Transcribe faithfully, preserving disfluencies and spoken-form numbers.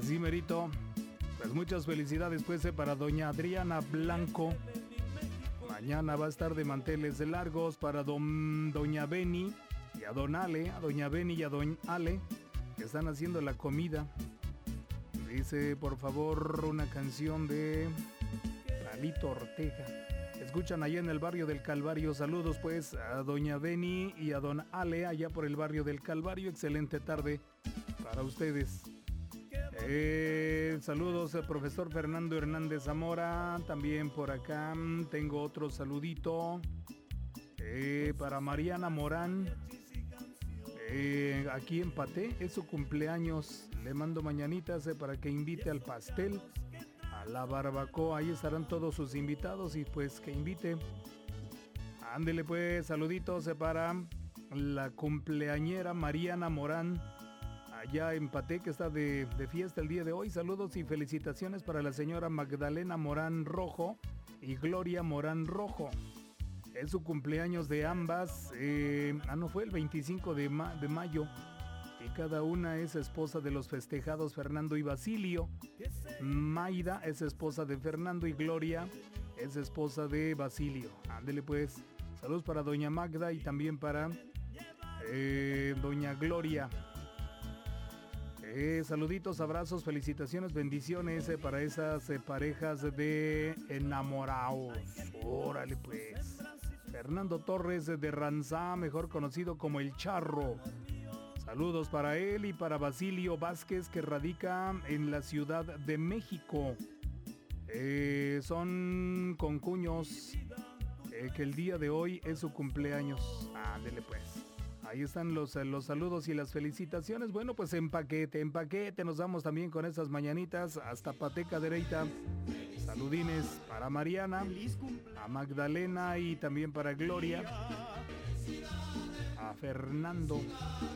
Así merito. Pues muchas felicidades pues eh, para doña Adriana Blanco. Mañana va a estar de manteles largos para don, doña Beni y a don Ale, a doña Beni y a don Ale, que están haciendo la comida. Dice, por favor, una canción de Lalito Ortega. Escuchan allá en el barrio del Calvario. Saludos pues a doña Beni y a don Ale allá por el barrio del Calvario. Excelente tarde para ustedes. Eh, saludos al profesor Fernando Hernández Zamora. También por acá tengo otro saludito eh, para Mariana Morán. Eh, aquí empaté, es su cumpleaños. Le mando mañanitas eh, para que invite al pastel, a la barbacoa. Ahí estarán todos sus invitados y pues que invite. Ándele pues, saluditos eh, para la cumpleañera Mariana Morán. Allá en Paté, que está de, de fiesta el día de hoy. Saludos y felicitaciones para la señora Magdalena Morán Rojo y Gloria Morán Rojo. Es su cumpleaños de ambas. Eh, ah, no, fue el veinticinco de, ma- de mayo. Y cada una es esposa de los festejados Fernando y Basilio. Maida es esposa de Fernando y Gloria es esposa de Basilio. Ándele pues. Saludos para doña Magda y también para eh, doña Gloria. Eh, saluditos, abrazos, felicitaciones, bendiciones eh, para esas eh, parejas de enamorados. Órale pues. Fernando Torres de Ranzá, mejor conocido como El Charro. Saludos para él y para Basilio Vázquez, que radica en la Ciudad de México. Eh, son concuños eh, que el día de hoy es su cumpleaños. Ándele pues. Ahí están los, los saludos y las felicitaciones. Bueno, pues en paquete, en paquete nos vamos también con esas mañanitas hasta Pateca Dereita. Saludines para Mariana, a Magdalena y también para Gloria, a Fernando.